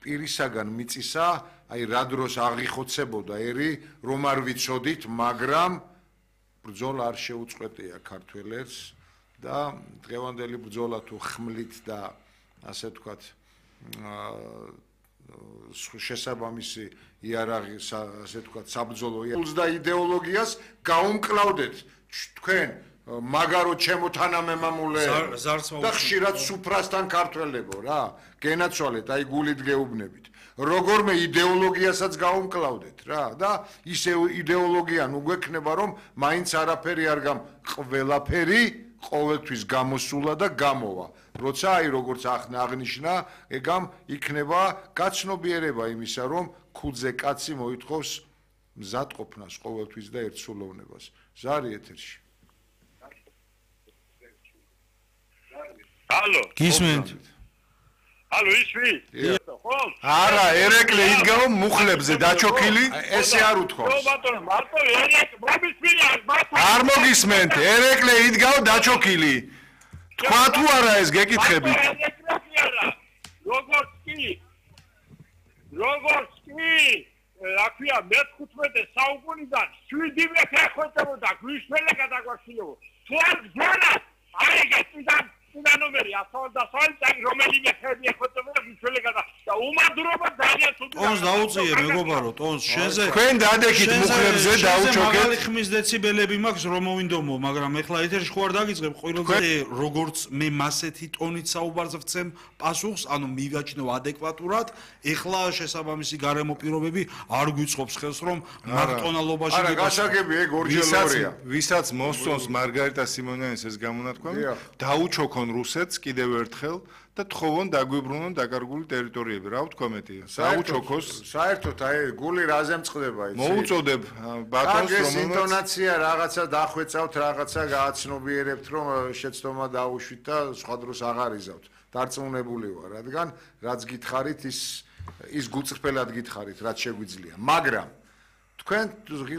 პირისაგან მიწისა, აი რა დროს აღიხოცებოდა ერი, რომ არ ვიცოდით, მაგრამ ბრძოლა არ შეუწყვეტია ქართველებს და დღევანდელი ბრძოლა თუ ხმლით და ასე ვთქვათ შესაბამისი იარაღი, ასე ვთქვათ, საბრძოლო და იდეოლოგიას გაუმკლავდეთ თქვენ მაგარო ჩემო თანამემამულე და ხშირად სუფრასთან ქართველებო რა გენაცვალეთ აი გულით გეუბნებით როგორმე იდეოლოგიასაც გაუმკლავდეთ რა და ისე იდეოლოგია ნუ გვექნება რომ მაინც არაფერი არ ყველაფერი ყოველთვის გამოსულა და გამოვა როცა აი როგორც აღნიშნა ეგამ იქნება გაცნობიერება იმისა რომ ქუძე კაცი მოითხოვს მზადყოფნას ყოველთვის და ერთსულოვნებას ზარი ეთერში Алло. გისმენთ? Алло, ისვი? ხო? არა, ერეკლე იდგაო მუხლებზე დაჩოქილი. ესე არ უთხოვს. ხო ბატონო, მარტო არ მოგისმენთ, ერეკლე იდგაო დაჩოქილი. თქვა თუ არა ეს გეკითხებით? როგორც კი, აქვია მე-15 საუკუნიდან 7-ივე შეხვეწებოდა გვიშველე გადაგვაშილებო. თუ არ გზანა, აი გასიდან ნომერი ასოლდასოლი რომელიმე ხები ეხოთებოდა გვიშველე და უმადრობა ძალიან ცუდი. ტონს დაუწიე მეგობარო, ტონს შენზე. თქვენ დადექით მუხლებზე დაუჩოქეთ. მაგალი ხმის დეციბელები მაქვს რომ მოვინდომო, მაგრამ ეხლა ეთერში ხო არ დაგიწყებ ყვილზე როგორც მე მასეთი ტონით საუბარს ვცემ პასუხს, ანუ მივაჩნევ ადეკვატურად, ეხლა შესაბამისი გარემო პირობები არ გვიწყობს ხელს რომ მარტონალობაში არა, გასაგები ეგ ორჯერია. ვისაც მოსწონს მარგარიტა სიმონიანის ეს გამონათქვამი, დაუჩოქონ რუსეთს კიდევ ერთხელ და თხოვონ დაგვიბრუნონ დაკარგული ტერიტორიები. რა ვთქვა მეტია? დაუჩოქოს. საერთოდ აი გული რაზე მწყდება იცი? მოუწოდებ ბატონს ეს რომელსაც ინტონაცია რაღაცა დახვეწავთ, რაღაცა გააცნობიერებთ რომ შეცდომა დაუშვით და სხვა დროს აღარ იზავთ. დარწმუნებული ვარ, რადგან რაც გითხარით ის გუწრფელად გითხარით, რაც შეგვიძლია. მაგრამ თქვენ